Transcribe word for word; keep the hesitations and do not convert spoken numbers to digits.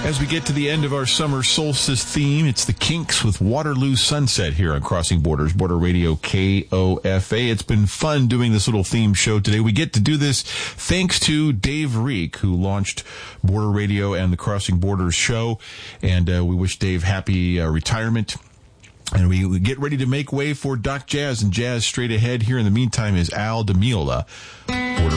As we get to the end of our summer solstice theme, it's the Kinks with Waterloo Sunset here on Crossing Borders, Border Radio K O F A. It's been fun doing this little theme show today. We get to do this thanks to Dave Reek, who launched Border Radio and the Crossing Borders show. And uh, we wish Dave happy uh, retirement. And we, we get ready to make way for Doc Jazz and Jazz straight ahead. Here in the meantime is Al DeMiola. Border